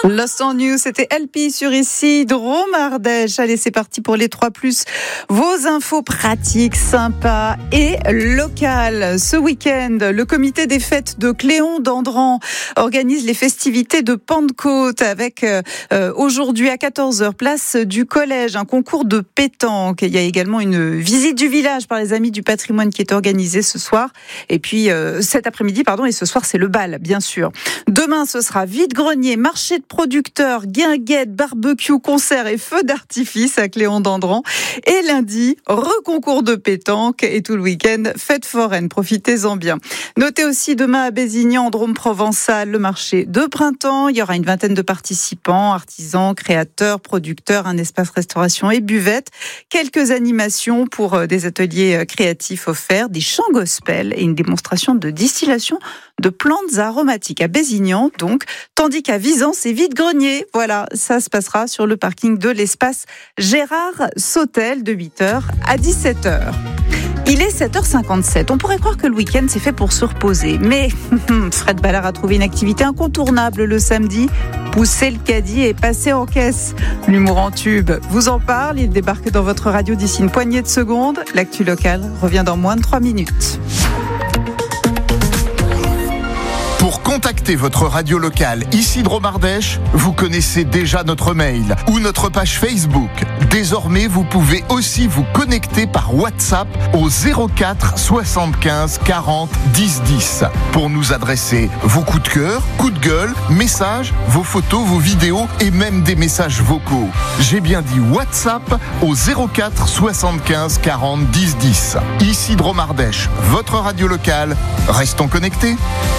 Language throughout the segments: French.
Lost on You, c'était LP sur ici, Drôme Ardèche. Allez, c'est parti pour les 3+. Vos infos pratiques, sympas et locales. Ce week-end, le comité des fêtes de Cléon-d'Andran organise les festivités de Pentecôte avec aujourd'hui à 14h, place du collège, un concours de pétanque. Il y a également une visite du village par les Amis du patrimoine qui est organisée ce soir. Et puis cet après-midi, et ce soir c'est le bal, bien sûr. Demain, ce sera vide-grenier, marché de producteurs, guinguettes, barbecue, concerts et feux d'artifice à Cléon-d'Andran. Et lundi, reconcours de pétanque et tout le week-end, fête foraine. Profitez-en bien. Notez aussi demain à Bézignan, en Drôme provençal, le marché de printemps. Il y aura une vingtaine de participants, artisans, créateurs, producteurs, un espace restauration et buvette. Quelques animations pour des ateliers créatifs offerts, des chants gospel et une démonstration de distillation de plantes aromatiques à Bézignan, donc, tandis qu'à Visant, c'est vide-grenier. Voilà, ça se passera sur le parking de l'espace Gérard Sautel de 8h à 17h. Il est 7h57. On pourrait croire que le week-end, c'est fait pour se reposer. Mais Fred Ballard a trouvé une activité incontournable le samedi. Pousser le caddie et passer en caisse. L'humour en tube vous en parle. Il débarque dans votre radio d'ici une poignée de secondes. L'actu locale revient dans moins de 3 minutes. Pour contacter votre radio locale ici Drôme Ardèche, vous connaissez déjà notre mail ou notre page Facebook. Désormais, vous pouvez aussi vous connecter par WhatsApp au 04 75 40 10 10 pour nous adresser vos coups de cœur, coups de gueule, messages, vos photos, vos vidéos et même des messages vocaux. J'ai bien dit WhatsApp au 04 75 40 10 10. Ici Drôme Ardèche, votre radio locale. Restons connectés.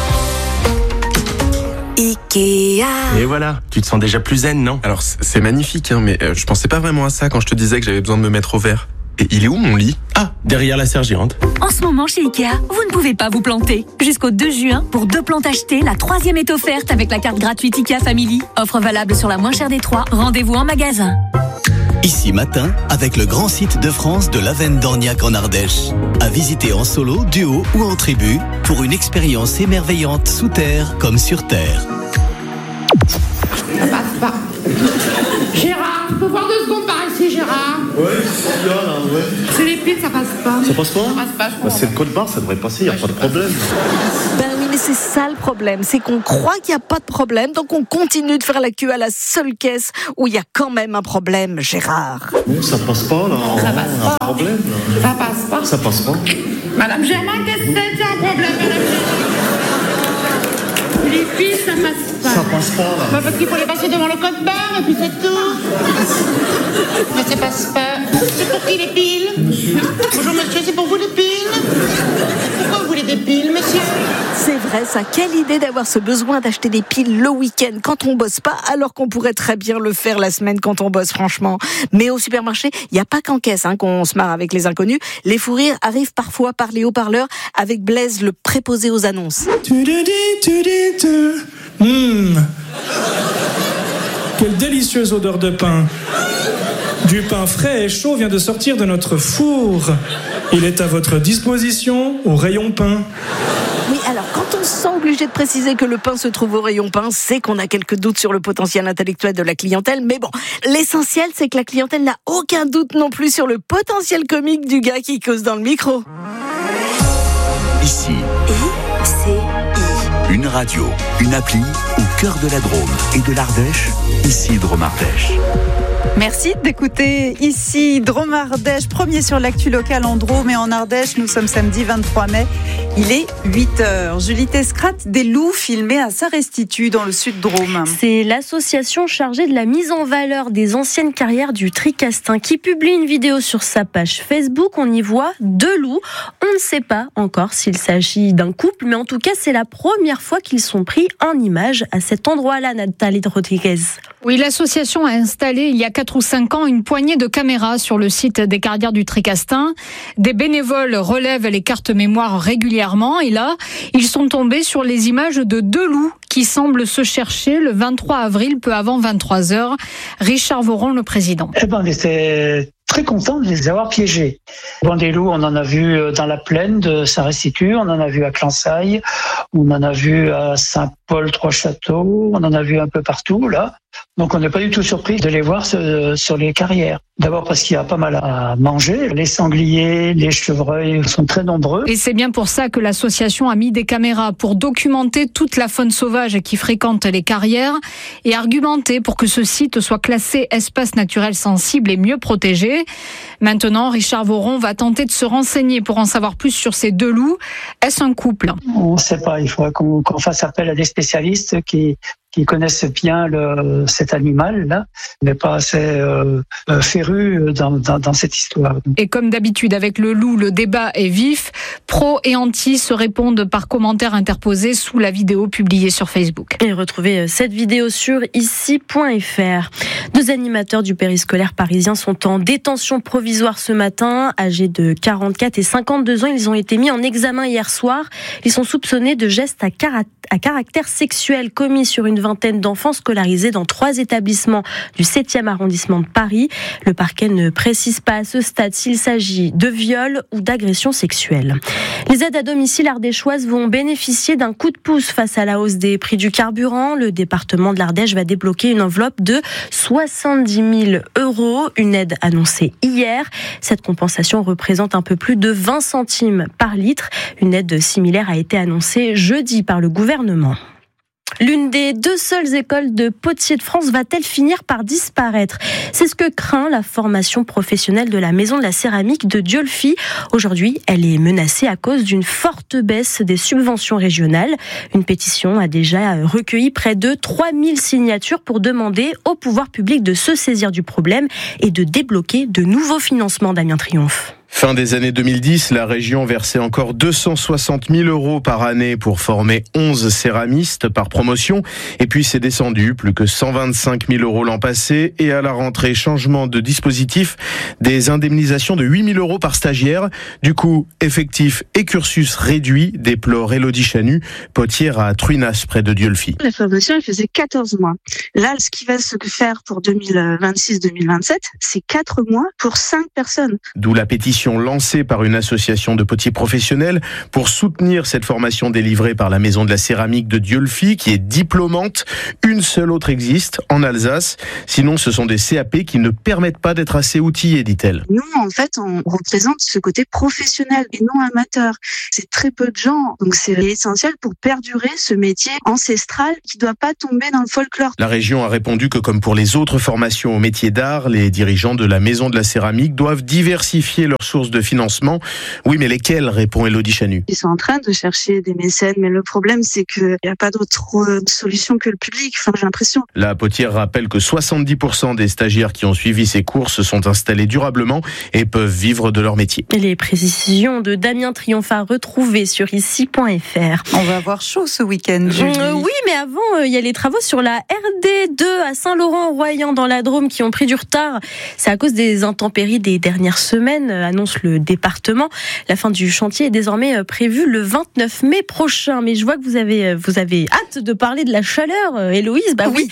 Ikea. Et voilà, tu te sens déjà plus zen, non? Alors c'est magnifique, mais je pensais pas vraiment à ça quand je te disais que j'avais besoin de me mettre au vert. Et il est où mon lit? Ah, derrière la serre géante. En ce moment chez Ikea, vous ne pouvez pas vous planter. Jusqu'au 2 juin, pour 2 plantes achetées, la 3e est offerte avec la carte gratuite Ikea Family. Offre valable sur la moins chère des 3. Rendez-vous en magasin. Ici matin, avec le grand site de France de l'Avenne d'Orniac en Ardèche. À visiter en solo, duo ou en tribu pour une expérience émerveillante sous terre comme sur terre. Ça passe pas. Gérard, tu peux voir 2 secondes par ici, Gérard? Ouais, c'est là, ouais. C'est les piles, ça passe pas. Ça passe pas? Ça passe pas, je crois. C'est le code barre, ça devrait passer, y a pas de problème. Ben oui, mais c'est ça le problème, c'est qu'on croit qu'il n'y a pas de problème, donc on continue de faire la queue à la seule caisse où il y a quand même un problème, Gérard. Bon, ça passe pas, là. Ça passe on a pas. un problème, là. Ça passe pas. Ça passe pas. Madame Germain, qu'est-ce que c'est? Un problème, madame Germain. Les piles, ça passe pas. Ça passe pas, là. Bah, parce qu'il faut les passer devant le code barre et puis c'est tout. Mais ça passe pas. C'est pour qui les piles? Bonjour monsieur, c'est pour vous les piles? Pourquoi vous voulez des piles, monsieur? C'est vrai ça, quelle idée d'avoir ce besoin d'acheter des piles le week-end quand on bosse pas, alors qu'on pourrait très bien le faire la semaine quand on bosse, franchement. Mais au supermarché, il n'y a pas qu'en caisse qu'on se marre avec les inconnus. Les fous rires arrivent parfois par les haut-parleurs avec Blaise, le préposé aux annonces. Quelle délicieuse odeur de pain. Du pain frais et chaud vient de sortir de notre four. Il est à votre disposition au rayon pain. Oui, alors quand on se sent obligé de préciser que le pain se trouve au rayon pain, c'est qu'on a quelques doutes sur le potentiel intellectuel de la clientèle. Mais bon, l'essentiel, c'est que la clientèle n'a aucun doute non plus sur le potentiel comique du gars qui cause dans le micro. Ici, une radio, une appli au cœur de la Drôme et de l'Ardèche. Ici Drôme Ardèche. Merci d'écouter ici Drôme Ardèche, premier sur l'actu locale en Drôme et en Ardèche. Nous sommes samedi 23 mai, il est 8h. Julie Tescrat, des loups filmés à Saint-Restitut dans le sud Drôme. C'est l'association chargée de la mise en valeur des anciennes carrières du Tricastin qui publie une vidéo sur sa page Facebook. On y voit 2 loups. On ne sait pas encore s'il s'agit d'un couple, mais en tout cas c'est la première fois qu'ils sont pris en image à cet endroit-là, Nathalie Rodriguez. Oui, l'association a installé il y a 4 ou 5 ans une poignée de caméras sur le site des carrières du Tricastin. Des bénévoles relèvent les cartes mémoire régulièrement et là, ils sont tombés sur les images de 2 loups qui semblent se chercher le 23 avril, peu avant 23h. Richard Voron, le président. C'est très content de les avoir piégés. Bon, des loups, on en a vu dans la plaine de Saint-Restitut, on en a vu à Clansaille, on en a vu à Saint-Paul-Trois-Châteaux, on en a vu un peu partout, là. Donc on n'est pas du tout surpris de les voir sur les carrières. D'abord parce qu'il y a pas mal à manger. Les sangliers, les chevreuils sont très nombreux. Et c'est bien pour ça que l'association a mis des caméras pour documenter toute la faune sauvage qui fréquente les carrières et argumenter pour que ce site soit classé espace naturel sensible et mieux protégé. Maintenant, Richard Voron va tenter de se renseigner pour en savoir plus sur ces deux loups. Est-ce un couple ? On ne sait pas. Il faudrait qu'on fasse appel à des spécialistes qui connaissent bien cet animal-là, mais pas assez férus dans cette histoire. Et comme d'habitude avec le loup, le débat est vif. Pro et anti se répondent par commentaires interposés sous la vidéo publiée sur Facebook. Et retrouvez cette vidéo sur ici.fr. 2 animateurs du périscolaire parisien sont en détention provisoire ce matin. Âgés de 44 et 52 ans, ils ont été mis en examen hier soir. Ils sont soupçonnés de gestes à caractère sexuel commis sur une vingtaine d'enfants scolarisés dans 3 établissements du 7e arrondissement de Paris. Le parquet ne précise pas à ce stade s'il s'agit de viol ou d'agression sexuelle. Les aides à domicile ardéchoises vont bénéficier d'un coup de pouce face à la hausse des prix du carburant. Le département de l'Ardèche va débloquer une enveloppe de 70 000 €, une aide annoncée hier. Cette compensation représente un peu plus de 20 centimes par litre. Une aide similaire a été annoncée jeudi par le gouvernement. L'une des 2 seules écoles de potiers de France va-t-elle finir par disparaître ? C'est ce que craint la formation professionnelle de la Maison de la Céramique de Dieulefit. Aujourd'hui, elle est menacée à cause d'une forte baisse des subventions régionales. Une pétition a déjà recueilli près de 3000 signatures pour demander au pouvoir public de se saisir du problème et de débloquer de nouveaux financements. Damien Triomphe. Fin des années 2010, la région versait encore 260 000 € par année pour former 11 céramistes par promotion. Et puis c'est descendu, plus que 125 000 € l'an passé. Et à la rentrée, changement de dispositif, des indemnisations de 8 000 € par stagiaire. Du coup, effectif et cursus réduit, déplore Élodie Chanu, potière à Truinas, près de Dieulefit. La formation, elle faisait 14 mois. Là, ce qui va se faire pour 2026-2027, c'est 4 mois pour 5 personnes. D'où la pétition lancée par une association de potiers professionnels pour soutenir cette formation délivrée par la Maison de la Céramique de Dieulefit, qui est diplômante. Une seule autre existe, en Alsace. Sinon, ce sont des CAP qui ne permettent pas d'être assez outillés, dit-elle. Nous, en fait, on représente ce côté professionnel et non amateur. C'est très peu de gens, donc c'est essentiel pour perdurer ce métier ancestral qui ne doit pas tomber dans le folklore. La région a répondu que, comme pour les autres formations au métier d'art, les dirigeants de la Maison de la Céramique doivent diversifier leurs sources de financement. Oui, mais lesquelles, répond Élodie Chanu. Ils sont en train de chercher des mécènes, mais le problème, c'est qu'il n'y a pas d'autre solution que le public, j'ai l'impression. La potière rappelle que 70% des stagiaires qui ont suivi ces cours se sont installés durablement et peuvent vivre de leur métier. Et les précisions de Damien Triomphe à retrouver sur ici.fr. On va avoir chaud ce week-end, Julie. Oui, mais avant, il y a les travaux sur la RD2 à Saint-Laurent-en-Royan dans la Drôme qui ont pris du retard. C'est à cause des intempéries des dernières semaines, annonce le département. La fin du chantier est désormais prévue le 29 mai prochain. Mais je vois que vous avez hâte de parler de la chaleur, Héloïse. Oui,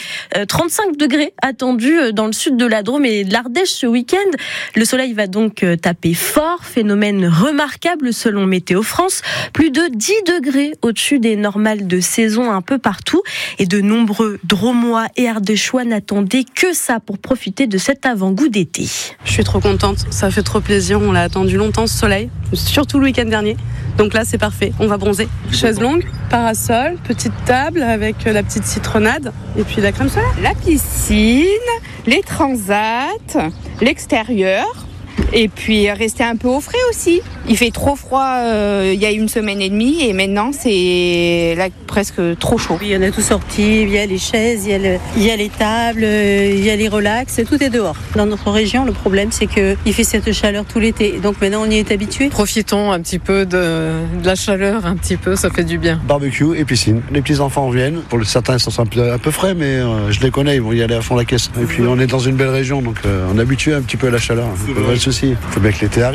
35 degrés attendus dans le sud de la Drôme et de l'Ardèche ce week-end. Le soleil va donc taper fort, phénomène remarquable selon Météo France. Plus de 10 degrés au-dessus des normales de saison un peu partout. Et de nombreux Drômois et Ardéchois n'attendaient que ça pour profiter de cet avant-goût d'été. Je suis trop contente, ça fait trop plaisir. On l'a attendu longtemps ce soleil, surtout le week-end dernier. Donc là, c'est parfait, on va bronzer. Chaise longue, parasol, petite table avec la petite citronnade et puis la crème solaire. La piscine, les transats, l'extérieur. Et puis rester un peu au frais aussi. Il fait trop froid il y a 1 semaine et demie et maintenant c'est là presque trop chaud. Oui, on a tout sorti, il y a les chaises, il y a les tables, il y a les relax, tout est dehors. Dans notre région, le problème c'est qu'il fait cette chaleur tout l'été. Donc maintenant on y est habitué. Profitons un petit peu de la chaleur, un petit peu, ça fait du bien. Barbecue et piscine. Les petits enfants viennent. Pour certains, ils sont un peu frais, mais je les connais, ils vont y aller à fond la caisse. Et puis on est dans une belle région, donc on est habitué un petit peu à la chaleur. Pas de souci. Il faut bien que l'été arrive.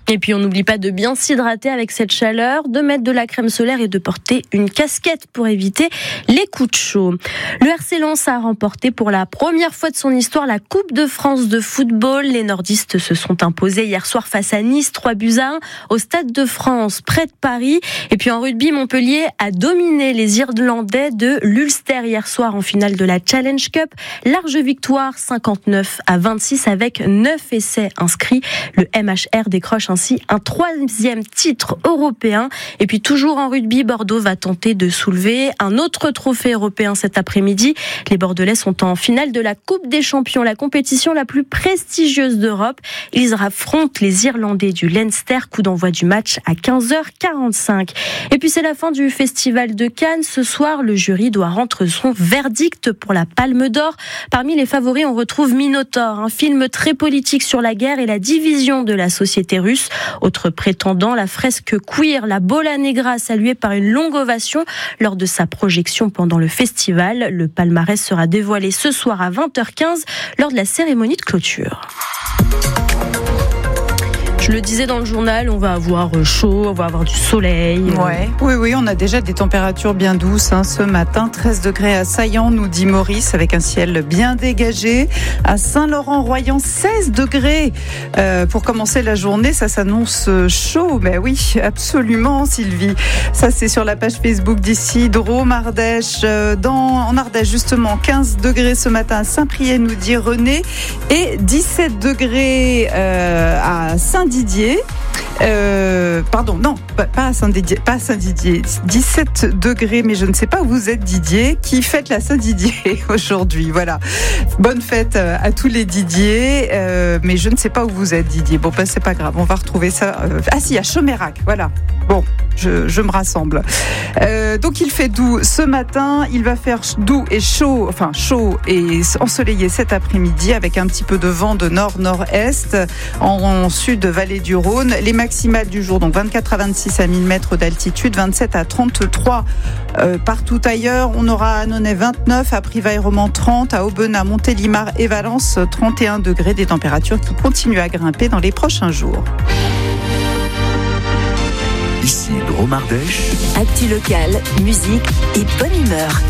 Et puis on n'oublie pas de bien s'hydrater avec cette chaleur, de mettre de la crème solaire et de porter une casquette pour éviter les coups de chaud. Le RC Lens a remporté pour la première fois de son histoire la Coupe de France de football. Les nordistes se sont imposés hier soir face à Nice 3-1 au Stade de France près de Paris. Et puis en rugby, Montpellier a dominé les Irlandais de l'Ulster hier soir en finale de la Challenge Cup. Large victoire 59-26 avec 9 essais inscrits. Le MHR décroche ainsi un 3e titre européen. Et puis toujours en rugby, Bordeaux va tenter de soulever un autre trophée européen cet après-midi. Les Bordelais sont en finale de la Coupe des Champions, la compétition la plus prestigieuse d'Europe. Ils affrontent les Irlandais du Leinster, coup d'envoi du match à 15h45. Et puis c'est la fin du Festival de Cannes. Ce soir, le jury doit rendre son verdict pour la Palme d'Or. Parmi les favoris, on retrouve Minotaur, un film très politique sur la guerre et la division de la société russe. Autre prétendant, la fresque queer, la Bola Negra, saluée par une longue ovation lors de sa projection pendant le festival. Le palmarès sera dévoilé ce soir à 20h15 lors de la cérémonie de clôture. Je le disais dans le journal, on va avoir chaud, on va avoir du soleil. Ouais. Oui, on a déjà des températures bien douces ce matin. 13 degrés à Saillant, nous dit Maurice, avec un ciel bien dégagé. À Saint-Laurent-Royan, 16 degrés pour commencer la journée. Ça s'annonce chaud. Ben oui, absolument, Sylvie. Ça, c'est sur la page Facebook d'ici, Drôme, Ardèche. En Ardèche, justement, 15 degrés ce matin à Saint-Priest, nous dit René. Et 17 degrés à Saint-Didier. Pas à Saint-Didier, 17 degrés, mais je ne sais pas où vous êtes, Didier, qui fête la Saint-Didier aujourd'hui. Voilà. Bonne fête à tous les Didier, mais je ne sais pas où vous êtes, Didier. Bon, ben, c'est pas grave, on va retrouver ça. Ah si, à Chomérac, voilà. Bon, je me rassemble. Donc il fait doux ce matin, il va faire doux et chaud, enfin chaud et ensoleillé cet après-midi avec un petit peu de vent de nord-nord-est en sud de vallée du Rhône. Les maximales du jour, donc 24 à 26 à 1000 mètres d'altitude, 27 à 33 partout ailleurs. On aura à Annonay 29, à Privas-et-Romans 30, à Aubenas, Montélimar et Valence 31 degrés, des températures qui continuent à grimper dans les prochains jours. Ici Drôme Ardèche. Actu locale, musique et bonne humeur.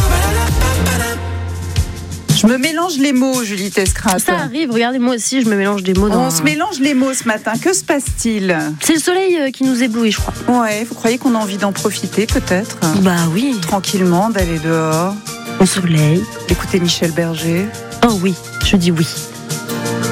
Je me mélange les mots, Julie Tescras. Ça arrive, regardez, moi aussi, je me mélange des mots. On se mélange les mots ce matin. Que se passe-t-il ? C'est le soleil qui nous éblouit, je crois. Ouais, vous croyez qu'on a envie d'en profiter, peut-être ? Bah oui. Tranquillement, d'aller dehors. Au soleil. D'écouter Michel Berger. Oh oui, je dis oui.